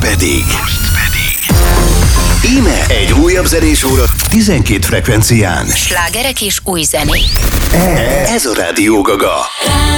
pedig. Íme egy újabb zenés óra 12 frekvencián. Slágerek és új zenék. Ez a Rádió Gaga.